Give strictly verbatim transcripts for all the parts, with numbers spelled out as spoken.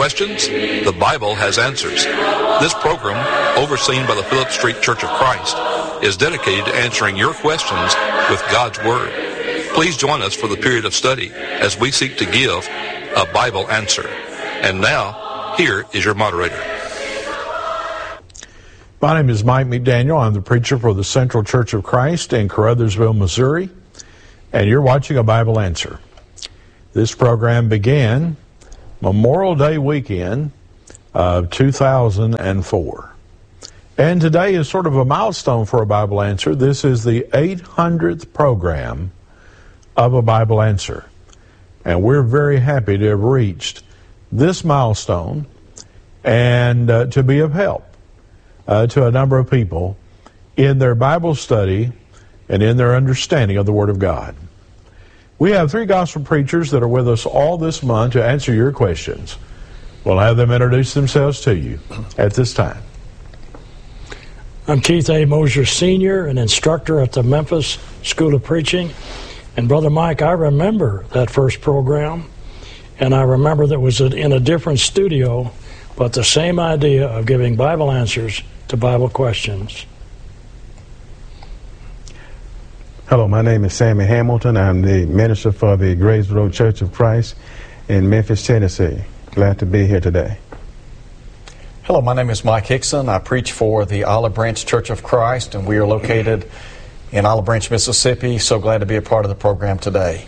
questions? The Bible has answers. This program, overseen by the Phillips Street Church of Christ, is dedicated to answering your questions with God's Word. Please join us for the period of study as we seek to give a Bible answer. And now, here is your moderator. My name is Mike McDaniel. I'm the preacher for the Central Church of Christ in Caruthersville, Missouri, and you're watching a Bible Answer. This program began Memorial Day weekend of two thousand four. And today is sort of a milestone for a Bible Answer. This is the eight hundredth program of a Bible Answer. And we're very happy to have reached this milestone and uh, to be of help uh, to a number of people in their Bible study and in their understanding of the Word of God. We have three gospel preachers that are with us all this month to answer your questions. We'll have them introduce themselves to you at this time. I'm Keith A. Mosier, Senior, an instructor at the Memphis School of Preaching. And Brother Mike, I remember that first program, and I remember that it was in a different studio, but the same idea of giving Bible answers to Bible questions. Hello, my name is Sammy Hamilton. I'm the minister for the Graves Road Church of Christ in Memphis, Tennessee. Glad to be here today. Hello, my name is Mike Hickson. I preach for the Olive Branch Church of Christ, and we are located in Olive Branch, Mississippi. So glad to be a part of the program today.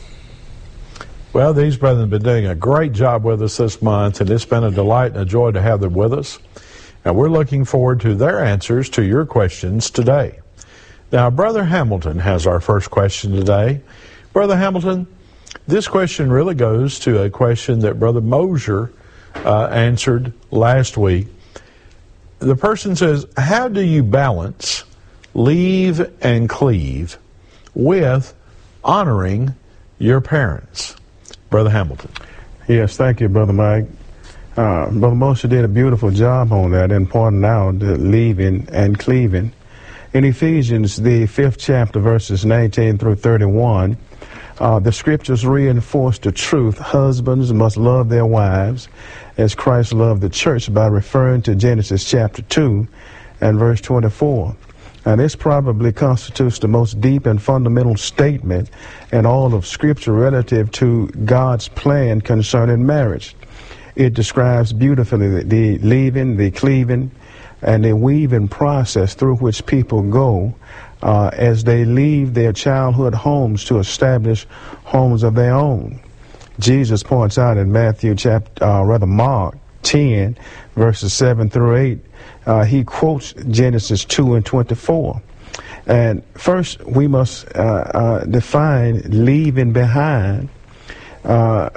Well, these brethren have been doing a great job with us this month, and it's been a delight and a joy to have them with us. And we're looking forward to their answers to your questions today. Now, Brother Hamilton has our first question today. Brother Hamilton, this question really goes to a question that Brother Mosier uh, answered last week. The person says, how do you balance leave and cleave with honoring your parents? Brother Hamilton. Yes, thank you, Brother Mike. Uh, Brother Mosier did a beautiful job on that in pointing out the leaving and cleaving. In Ephesians, the fifth chapter, verses nineteen through thirty-one, uh, the scriptures reinforce the truth. Husbands must love their wives as Christ loved the church by referring to Genesis chapter two and verse twenty-four. And this probably constitutes the most deep and fundamental statement in all of Scripture relative to God's plan concerning marriage. It describes beautifully the, the leaving, the cleaving, and the weaving process through which people go uh, as they leave their childhood homes to establish homes of their own. Jesus points out in Matthew chapter, uh, rather Mark ten, verses seven through eight, uh, he quotes Genesis two and twenty-four. And first, we must uh, uh, define leaving behind. Uh,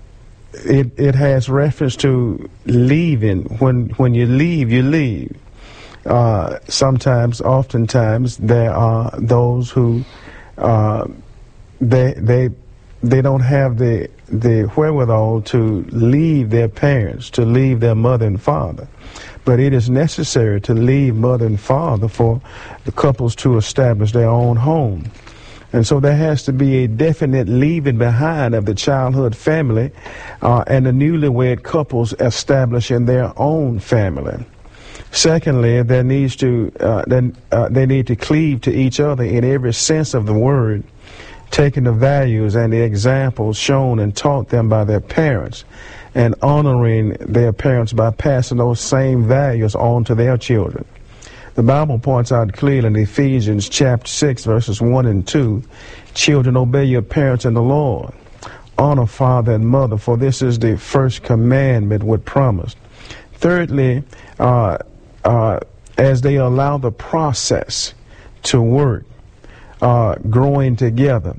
It, it has reference to leaving. When when you leave, you leave. Uh, sometimes, oftentimes, there are those who uh, they they they don't have the the wherewithal to leave their parents, to leave their mother and father. But it is necessary to leave mother and father for the couples to establish their own home. And so there has to be a definite leaving behind of the childhood family uh, and the newlywed couples establishing their own family. Secondly, there needs to uh, then uh, they need to cleave to each other in every sense of the word, taking the values and the examples shown and taught them by their parents, and honoring their parents by passing those same values on to their children. The Bible points out clearly in Ephesians chapter six, verses one and two, children, obey your parents in the Lord. Honor father and mother, for this is the first commandment with promise. Thirdly, uh, uh, as they allow the process to work, uh, growing together,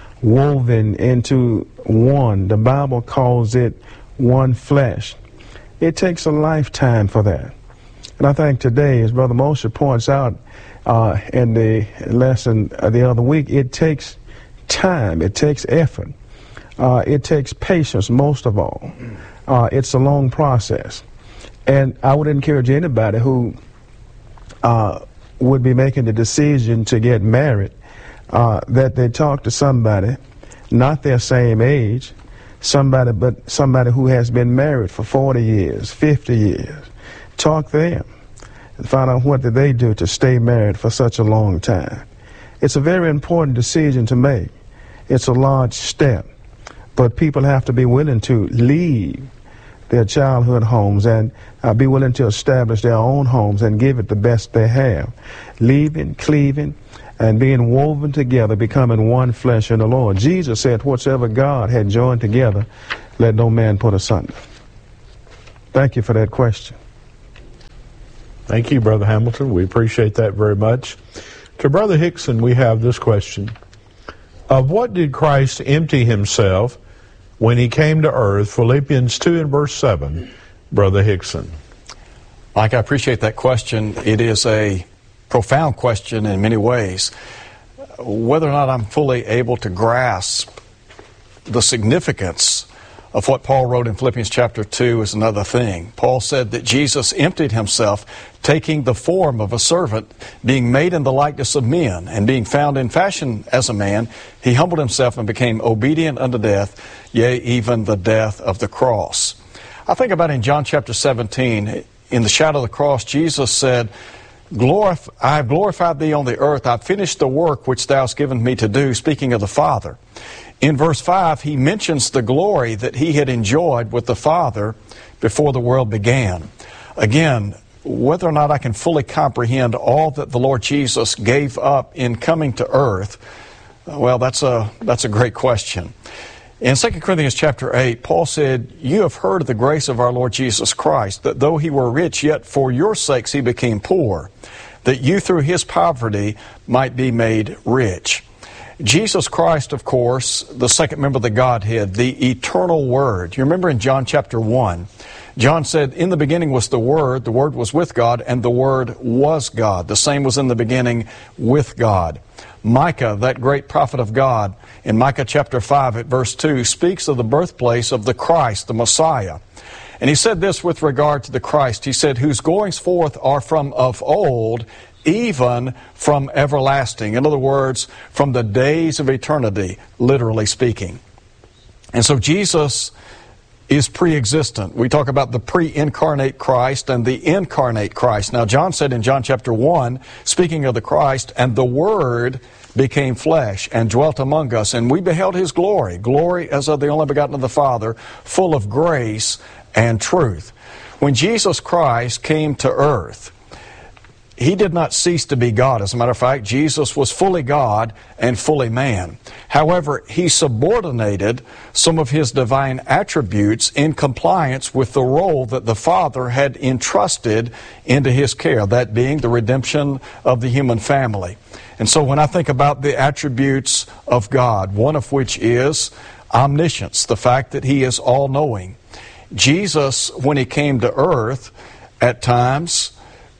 woven into one, the Bible calls it one flesh. It takes a lifetime for that. And I think today, as Brother Mosier points out uh, in the lesson the other week, it takes time, it takes effort, uh, it takes patience most of all. Uh, it's a long process. And I would encourage anybody who uh, would be making the decision to get married, uh, that they talk to somebody, not their same age, Somebody, but somebody who has been married for forty years, fifty years. Talk to them and find out what did they do to stay married for such a long time. It's a very important decision to make. It's a large step, but people have to be willing to leave their childhood homes and uh, be willing to establish their own homes and give it the best they have. Leaving, cleaving, and being woven together, becoming one flesh in the Lord. Jesus said, whatsoever God had joined together, let no man put asunder. Thank you for that question. Thank you, Brother Hamilton. We appreciate that very much. To Brother Hickson, we have this question. Of what did Christ empty himself when he came to earth? Philippians two and verse seven, Brother Hickson. Mike, I appreciate that question. It is a profound question in many ways. Whether or not I'm fully able to grasp the significance of what Paul wrote in Philippians chapter two is another thing. Paul said that Jesus emptied himself, taking the form of a servant, being made in the likeness of men, and being found in fashion as a man, he humbled himself and became obedient unto death, yea, even the death of the cross. I think about in John chapter seventeen, in the shadow of the cross, Jesus said, Glorif- I have glorified thee on the earth. I've finished the work which thou hast given me to do, speaking of the Father. In verse five, he mentions the glory that he had enjoyed with the Father before the world began. Again, whether or not I can fully comprehend all that the Lord Jesus gave up in coming to earth, well, that's a, that's a great question. In Second Corinthians chapter eight, Paul said, You have heard of the grace of our Lord Jesus Christ, that though he were rich, yet for your sakes he became poor, that you through his poverty might be made rich. Jesus Christ, of course, the second member of the Godhead, the eternal Word. You remember in John chapter one, John said, In the beginning was the Word, the Word was with God, and the Word was God. The same was in the beginning with God. Micah, that great prophet of God, in Micah chapter five at verse two, speaks of the birthplace of the Christ, the Messiah. And he said this with regard to the Christ. He said, Whose goings forth are from of old, even from everlasting. In other words, from the days of eternity, literally speaking. And so Jesus is pre-existent. We talk about the pre-incarnate Christ and the incarnate Christ. Now, John said in John chapter one, speaking of the Christ, and the Word became flesh and dwelt among us, and we beheld his glory, glory as of the only begotten of the Father, full of grace and truth. When Jesus Christ came to earth, he did not cease to be God. As a matter of fact, Jesus was fully God and fully man. However, he subordinated some of his divine attributes in compliance with the role that the Father had entrusted into his care, that being the redemption of the human family. And so when I think about the attributes of God, one of which is omniscience, the fact that he is all-knowing. Jesus, when he came to earth, at times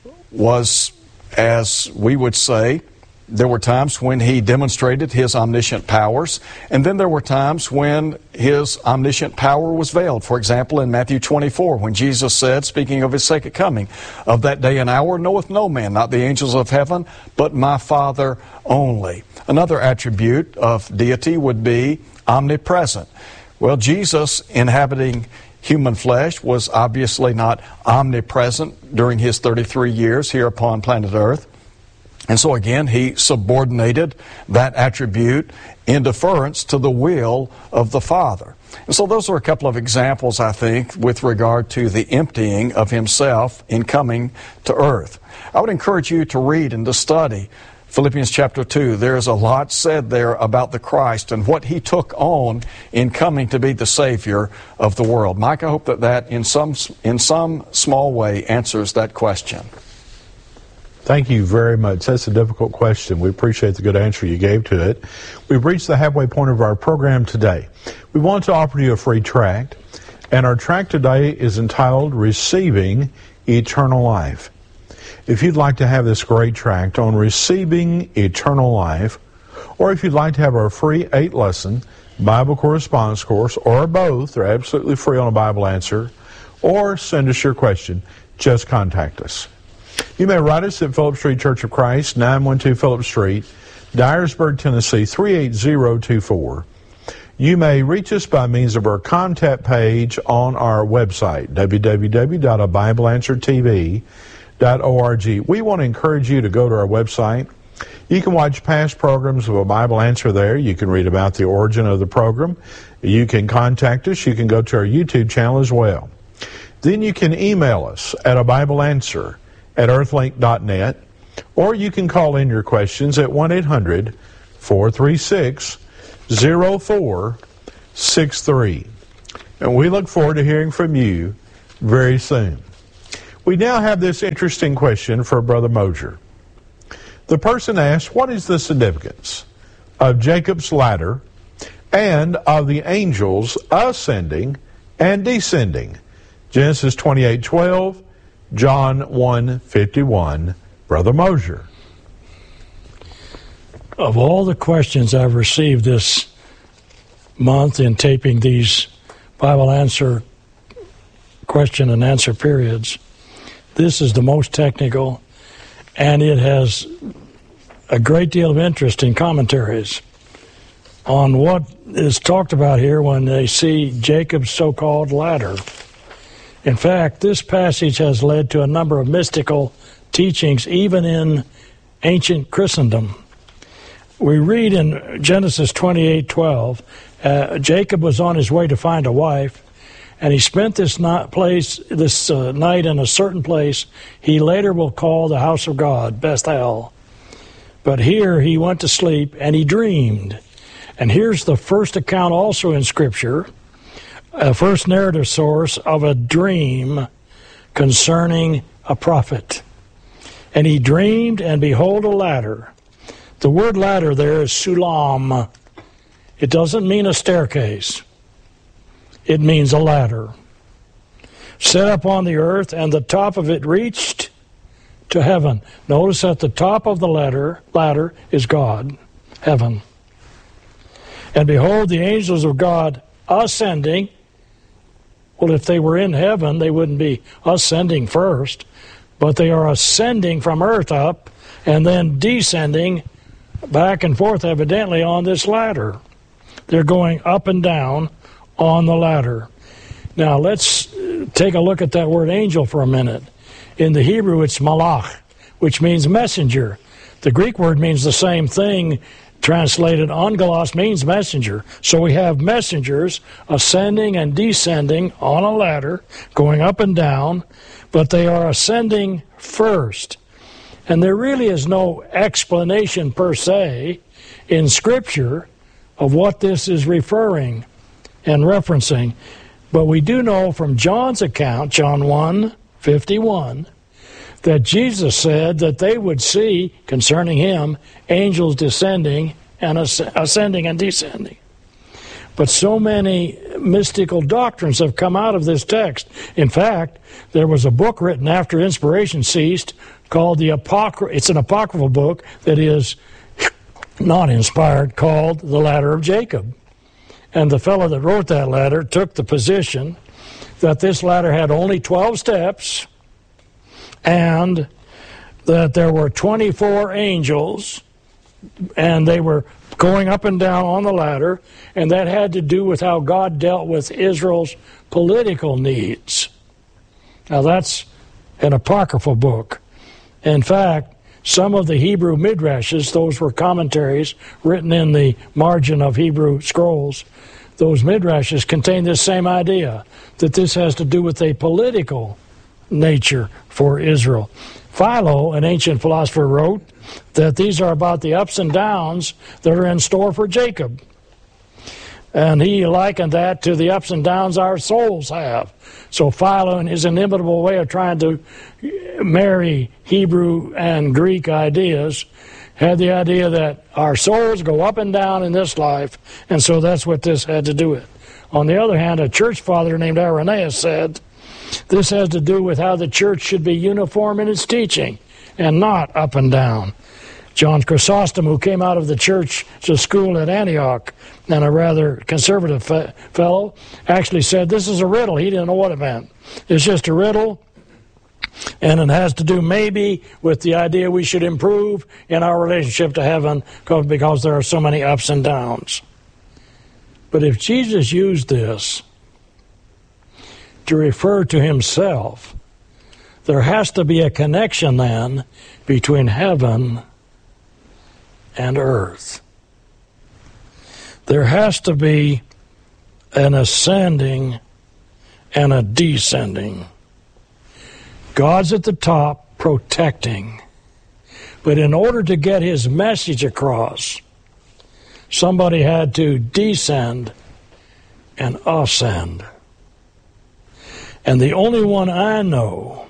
was, as we would say, there were times when he demonstrated his omniscient powers, and then there were times when his omniscient power was veiled. For example, in Matthew twenty-four, when Jesus said, speaking of his second coming, Of that day and hour knoweth no man, not the angels of heaven, but my Father only. Another attribute of deity would be omnipresent. Well, Jesus, inhabiting human flesh, was obviously not omnipresent during his thirty-three years here upon planet Earth. And so again, he subordinated that attribute in deference to the will of the Father. And so those are a couple of examples, I think, with regard to the emptying of himself in coming to earth. I would encourage you to read and to study Philippians chapter two. There is a lot said there about the Christ and what he took on in coming to be the Savior of the world. Mike, I hope that that in some, in some small way answers that question. Thank you very much. That's a difficult question. We appreciate the good answer you gave to it. We've reached the halfway point of our program today. We want to offer you a free tract, and our tract today is entitled Receiving Eternal Life. If you'd like to have this great tract on receiving eternal life, or if you'd like to have our free eight-lesson Bible correspondence course, or both, they're absolutely free on a Bible Answer, or send us your question, just contact us. You may write us at Phillips Street Church of Christ, nine one two Phillips Street, Dyersburg, Tennessee, three eight zero two four. You may reach us by means of our contact page on our website, w w w dot a bible answer t v dot org. We want to encourage you to go to our website. You can watch past programs of A Bible Answer there. You can read about the origin of the program. You can contact us. You can go to our YouTube channel as well. Then you can email us at a bible answer at earthlink dot net, or you can call in your questions at one eight hundred four three six zero four six three. And we look forward to hearing from you very soon. We now have this interesting question for Brother Mosier. The person asked, what is the significance of Jacob's ladder and of the angels ascending and descending? Genesis twenty-eight twelve, John one fifty-one. Brother Mosier. Of all the questions I've received this month in taping these Bible answer question and answer periods, this is the most technical, and it has a great deal of interest in commentaries on what is talked about here when they see Jacob's so-called ladder. In fact, this passage has led to a number of mystical teachings, even in ancient Christendom. We read in Genesis twenty-eight twelve, uh, Jacob was on his way to find a wife, and he spent this night, place, this uh, night in a certain place he later will call the house of God, Bethel. But here he went to sleep, and he dreamed. And here's the first account also in Scripture, a first narrative source of a dream concerning a prophet. And he dreamed, and behold, a ladder. The word ladder there is sulam. It doesn't mean a staircase. It means a ladder. Set up on the earth, and the top of it reached to heaven. Notice at the top of the ladder, ladder is God, heaven. And behold, the angels of God ascending. Well, if they were in heaven, they wouldn't be ascending first, but they are ascending from earth up and then descending back and forth, evidently, on this ladder. They're going up and down on the ladder. Now, let's take a look at that word angel for a minute. In the Hebrew, it's malach, which means messenger. The Greek word means the same thing. Translated angelos means messenger. So we have messengers ascending and descending on a ladder, going up and down, but they are ascending first. And there really is no explanation per se in Scripture of what this is referring and referencing. But we do know from John's account, John one fifty-one, that Jesus said that they would see, concerning him, angels descending and ascending and descending. But so many mystical doctrines have come out of this text. In fact, there was a book written after inspiration ceased called the Apocrypha. It's an apocryphal book that is not inspired, called The Ladder of Jacob. And the fellow that wrote that ladder took the position that this ladder had only twelve steps, and that there were twenty-four angels, and they were going up and down on the ladder, and that had to do with how God dealt with Israel's political needs. Now that's an apocryphal book. In fact, some of the Hebrew midrashes, those were commentaries written in the margin of Hebrew scrolls, those midrashes contain this same idea, that this has to do with a political nature for Israel. Philo, an ancient philosopher, wrote that these are about the ups and downs that are in store for Jacob. And he likened that to the ups and downs our souls have. So Philo, in his inimitable way of trying to marry Hebrew and Greek ideas, had the idea that our souls go up and down in this life, and so that's what this had to do with. On the other hand, a church father named Irenaeus said, this has to do with how the church should be uniform in its teaching and not up and down. John Chrysostom, who came out of the church to school at Antioch, and a rather conservative fe- fellow, actually said this is a riddle. He didn't know what it meant. It's just a riddle, and it has to do maybe with the idea we should improve in our relationship to heaven because there are so many ups and downs. But if Jesus used this to refer to himself, there has to be a connection then between heaven and earth. There has to be an ascending and a descending. God's at the top protecting. But in order to get his message across, somebody had to descend and ascend. And the only one I know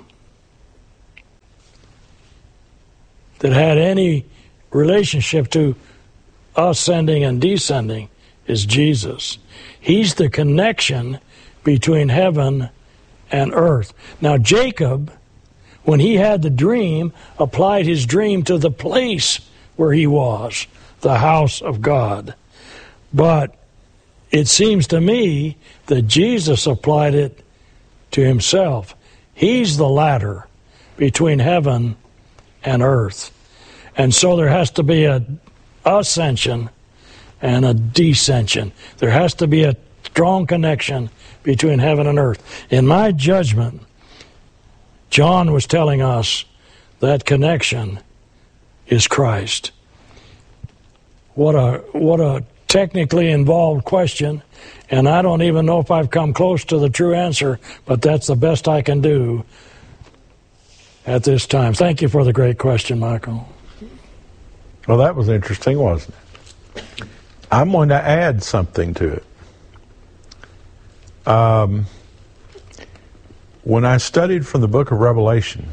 that had any relationship to ascending and descending is Jesus. He's the connection between heaven and earth. Now, Jacob, when he had the dream, applied his dream to the place where he was, the house of God. But it seems to me that Jesus applied it to himself. He's the ladder between heaven and earth. And so there has to be a ascension and a descension. There has to be a strong connection between heaven and earth. In my judgment, John was telling us that connection is Christ. What a what a technically involved question, and I don't even know if I've come close to the true answer, but that's the best I can do at this time. Thank you for the great question, Michael. Well, that was interesting, wasn't it? I'm going to add something to it. Um, when I studied from the book of Revelation,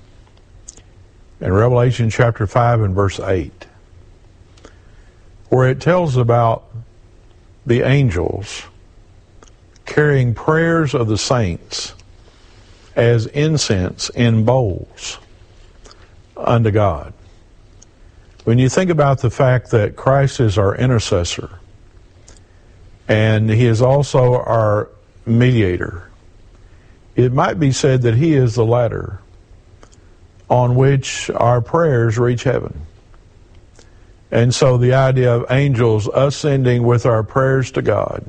in Revelation chapter five and verse eight, where it tells about the angels carrying prayers of the saints as incense in bowls unto God. When you think about the fact that Christ is our intercessor and he is also our mediator, it might be said that he is the ladder on which our prayers reach heaven. And so the idea of angels ascending with our prayers to God,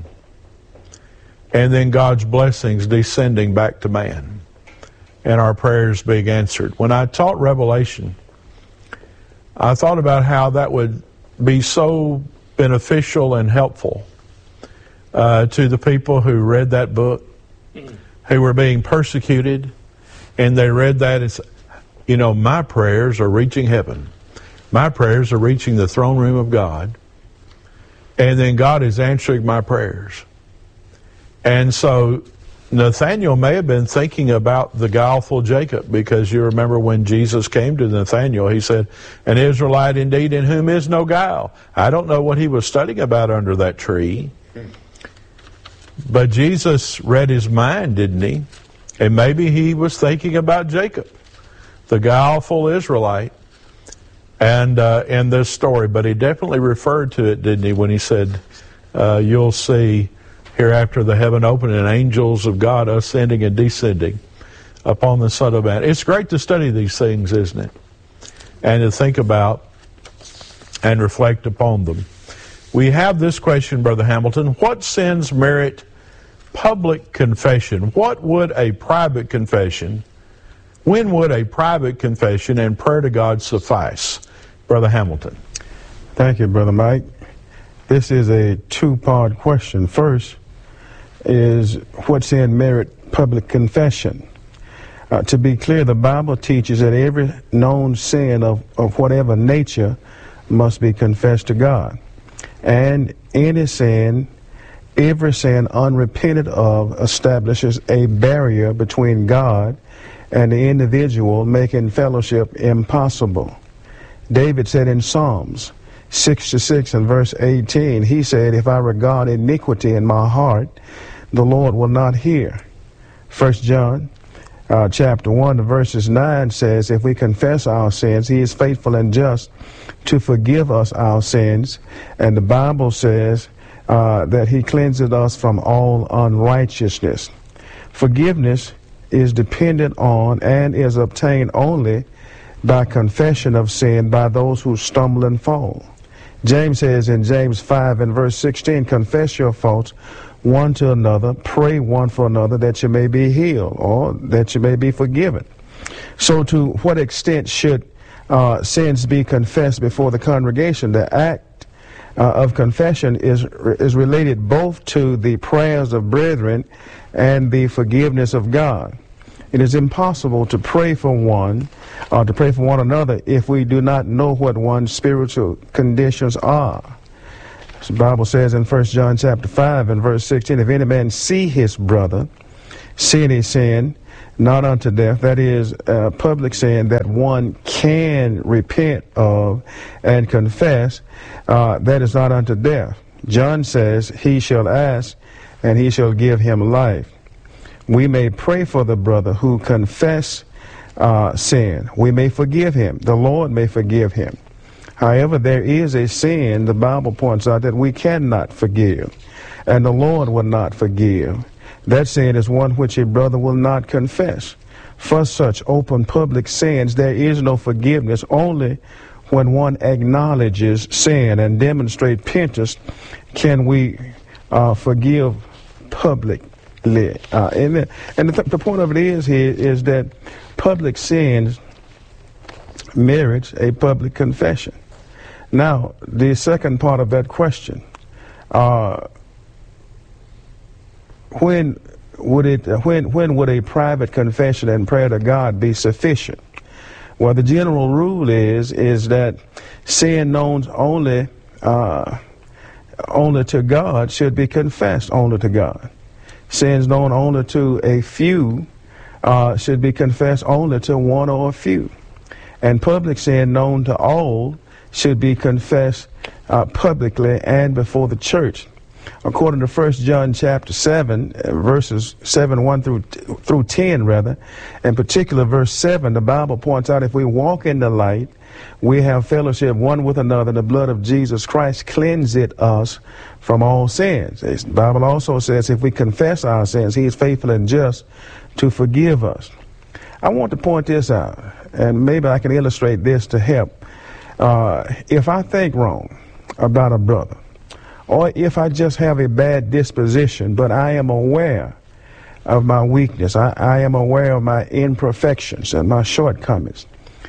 and then God's blessings descending back to man, and our prayers being answered. When I taught Revelation, I thought about how that would be so beneficial and helpful uh, to the people who read that book, who were being persecuted, and they read that as, you know, my prayers are reaching heaven. My prayers are reaching the throne room of God, and then God is answering my prayers. And so Nathanael may have been thinking about the guileful Jacob, because you remember when Jesus came to Nathanael, he said, an Israelite indeed in whom is no guile. I don't know what he was studying about under that tree, but Jesus read his mind, didn't he? And maybe he was thinking about Jacob, the guileful Israelite, and uh, in this story. But he definitely referred to it, didn't he, when he said, uh, you'll see hereafter the heaven open and angels of God ascending and descending upon the Son of Man. It's great to study these things, isn't it? And to think about and reflect upon them. We have this question, Brother Hamilton. What sins merit public confession? What would a private confession, when would a private confession and prayer to God suffice? Brother Hamilton. Thank you, Brother Mike. This is a two-part question. First is what sin merit public confession? Uh, to be clear, the Bible teaches that every known sin of, of whatever nature must be confessed to God. And any sin, every sin unrepented of, establishes a barrier between God and the individual, making fellowship impossible. David said in Psalms sixty-six and verse eighteen, he said, if I regard iniquity in my heart, the Lord will not hear. First John uh, chapter one, verses nine says, if we confess our sins, he is faithful and just to forgive us our sins. And the Bible says uh, that he cleanses us from all unrighteousness. Forgiveness is dependent on and is obtained only by confession of sin by those who stumble and fall. James says in James five and verse sixteen, confess your faults one to another, pray one for another that you may be healed or that you may be forgiven. So to what extent should uh, sins be confessed before the congregation? The act uh, of confession is is related both to the prayers of brethren and the forgiveness of God. It is impossible to pray for one or to pray for one another if we do not know what one's spiritual conditions are. The Bible says in First John chapter five and verse sixteen, if any man see his brother sin a sin not unto death, that is a public sin that one can repent of and confess, uh, that is not unto death. John says, he shall ask and he shall give him life. We may pray for the brother who confess uh, sin. We may forgive him. The Lord may forgive him. However, there is a sin, the Bible points out, that we cannot forgive, and the Lord will not forgive. That sin is one which a brother will not confess. For such open public sins, there is no forgiveness. Only when one acknowledges sin and demonstrates repentance can we uh, forgive publicly. Uh, and the, and the, the point of it is here is that public sins merits a public confession. Now, the second part of that question, uh, when would it, when when would a private confession and prayer to God be sufficient? Well, the general rule is is that sin known only uh, only to God should be confessed only to God. Sins known only to a few uh, should be confessed only to one or a few. And public sin known to all should be confessed uh, publicly and before the church. According to First John chapter seven, uh, verses seven, one through through ten, rather, in particular verse seven, the Bible points out, if we walk in the light, we have fellowship one with another, and the blood of Jesus Christ cleanseth us from all sins. The Bible also says, if we confess our sins, he is faithful and just to forgive us. I want to point this out, and maybe I can illustrate this to help. Uh, if I think wrong about a brother, or if I just have a bad disposition, but I am aware of my weakness, I, I am aware of my imperfections and my shortcomings,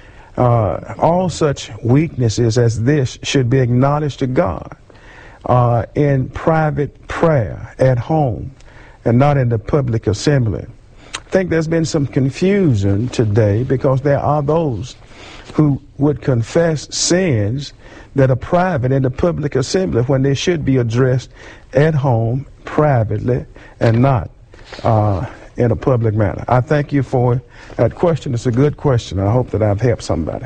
uh, all such weaknesses as this should be acknowledged to God uh, in private prayer at home and not in the public assembly. I think there's been some confusion today because there are those who would confess sins that are private in the public assembly when they should be addressed at home, privately, and not uh, in a public manner. I thank you for that question. It's a good question. I hope that I've helped somebody.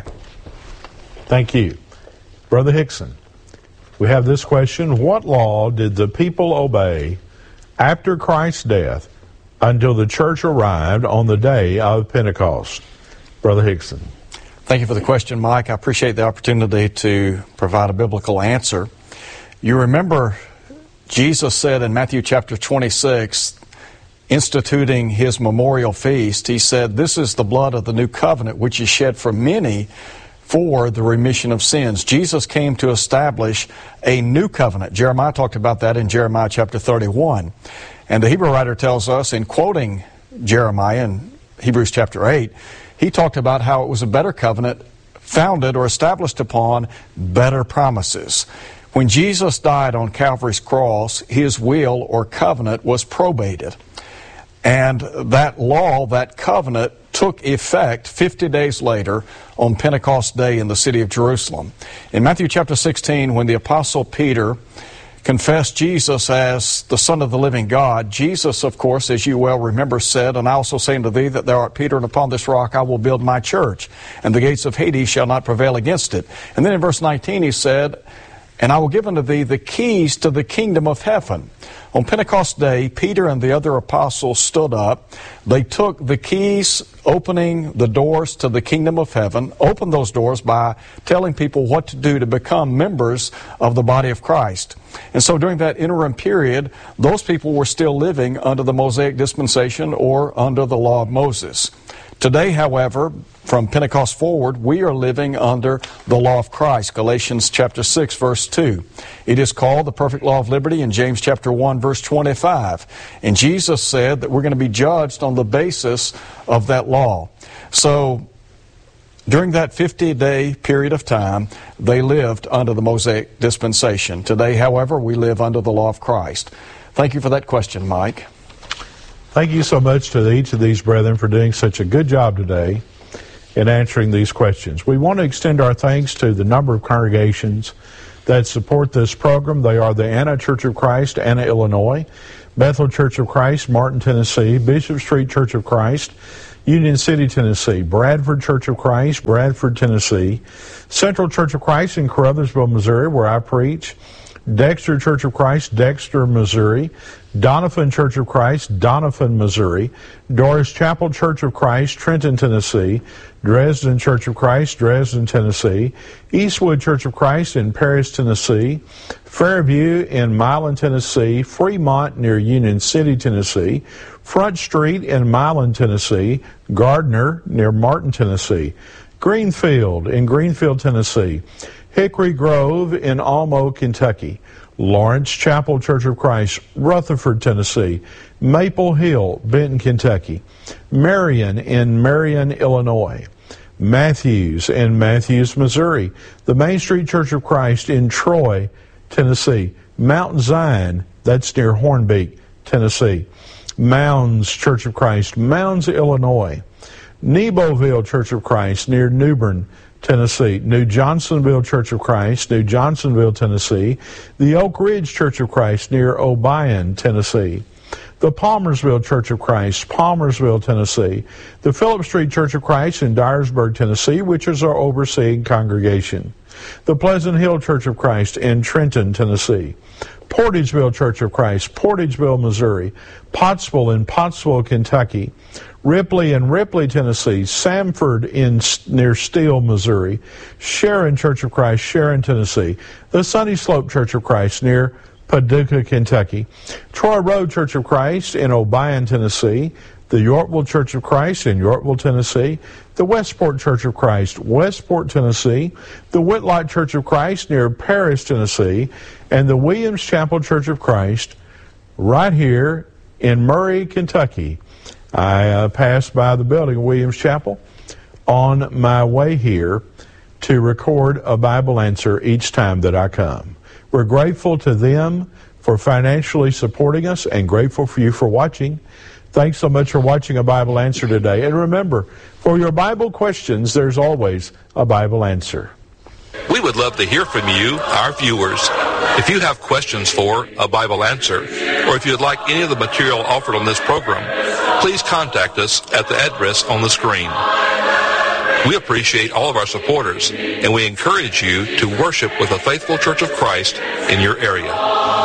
Thank you. Brother Hickson, we have this question. What law did the people obey after Christ's death until the church arrived on the day of Pentecost? Brother Hickson. Thank you for the question, Mike. I appreciate the opportunity to provide a biblical answer. You remember Jesus said in Matthew chapter twenty-six, instituting his memorial feast, he said, this is the blood of the new covenant which is shed for many for the remission of sins. Jesus came to establish a new covenant. Jeremiah talked about that in Jeremiah chapter thirty-one. And the Hebrew writer tells us, in quoting Jeremiah in Hebrews chapter eight, he talked about how it was a better covenant founded or established upon better promises. When Jesus died on Calvary's cross, his will or covenant was probated. And that law, that covenant, took effect fifty days later on Pentecost Day in the city of Jerusalem. In Matthew chapter sixteen, when the Apostle Peter confessed Jesus as the Son of the living God, Jesus, of course, as you well remember, said, and I also say unto thee that thou art Peter, and upon this rock I will build my church, and the gates of Hades shall not prevail against it. And then in verse nineteen he said, and I will give unto thee the keys to the kingdom of heaven. On Pentecost Day, Peter and the other apostles stood up. They took the keys, opening the doors to the kingdom of heaven, opened those doors by telling people what to do to become members of the body of Christ. And so during that interim period, those people were still living under the Mosaic dispensation or under the law of Moses. Today, however, from Pentecost forward, we are living under the law of Christ, Galatians chapter six, verse two. It is called the perfect law of liberty in James chapter one, verse twenty-five. And Jesus said that we're going to be judged on the basis of that law. So, during that fifty-day period of time, they lived under the Mosaic dispensation. Today, however, we live under the law of Christ. Thank you for that question, Mike. Thank you so much to each of these brethren for doing such a good job today in answering these questions. We want to extend our thanks to the number of congregations that support this program. They are the Anna Church of Christ, Anna, Illinois, Bethel Church of Christ, Martin, Tennessee, Bishop Street Church of Christ, Union City, Tennessee, Bradford Church of Christ, Bradford, Tennessee, Central Church of Christ in Caruthersville, Missouri, where I preach, Dexter Church of Christ, Dexter, Missouri, Doniphan Church of Christ, Doniphan, Missouri, Doris Chapel Church of Christ, Trenton, Tennessee, Dresden Church of Christ, Dresden, Tennessee, Eastwood Church of Christ in Paris, Tennessee, Fairview in Milan, Tennessee, Fremont near Union City, Tennessee, Front Street in Milan, Tennessee, Gardner near Martin, Tennessee, Greenfield in Greenfield, Tennessee, Hickory Grove in Almo, Kentucky, Lawrence Chapel Church of Christ, Rutherford, Tennessee, Maple Hill, Benton, Kentucky, Marion in Marion, Illinois, Matthews in Matthews, Missouri, the Main Street Church of Christ in Troy, Tennessee, Mount Zion, that's near Hornbeak, Tennessee, Mounds Church of Christ, Mounds, Illinois, Neboville Church of Christ near New Bern, Tennessee, New Johnsonville Church of Christ, New Johnsonville, Tennessee, the Oak Ridge Church of Christ near Obion, Tennessee, the Palmersville Church of Christ, Palmersville, Tennessee, the Phillip Street Church of Christ in Dyersburg, Tennessee, which is our overseeing congregation, the Pleasant Hill Church of Christ in Trenton, Tennessee, Portageville Church of Christ, Portageville, Missouri, Pottsville in Pottsville, Kentucky, Ripley in Ripley, Tennessee, Samford in near Steele, Missouri, Sharon Church of Christ, Sharon, Tennessee, the Sunny Slope Church of Christ near Paducah, Kentucky, Troy Road Church of Christ in Obion, Tennessee, the Yorkville Church of Christ in Yorkville, Tennessee, the Westport Church of Christ, Westport, Tennessee, the Whitlock Church of Christ near Paris, Tennessee, and the Williams Chapel Church of Christ right here in Murray, Kentucky. I uh, passed by the building of Williams Chapel on my way here to record a Bible answer each time that I come. We're grateful to them for financially supporting us and grateful for you for watching. Thanks so much for watching a Bible answer today. And remember, for your Bible questions, there's always a Bible answer. We would love to hear from you, our viewers. If you have questions for a Bible answer, or if you'd like any of the material offered on this program, please contact us at the address on the screen. We appreciate all of our supporters, and we encourage you to worship with a faithful Church of Christ in your area.